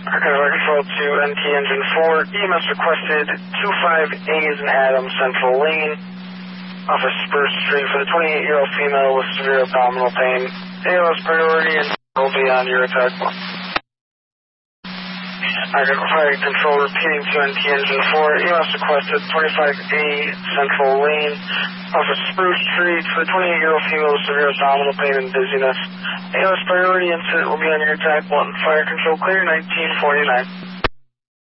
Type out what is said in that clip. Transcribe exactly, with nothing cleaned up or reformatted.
Okay, Fire Control to N T Engine four, E M S requested two five A is in Adam, Central Lane, off of Spruce Street for the twenty-eight-year-old female with severe abdominal pain. A L S priority and will be on your attack one. Alright, Fire Control repeating to N T Engine four, E M S requested twenty-five A Central Lane, off of Spruce Street for the twenty-eight-year-old female with severe abdominal pain and dizziness. A L S priority incident will be on your attack one. Fire Control clear, nineteen forty-nine.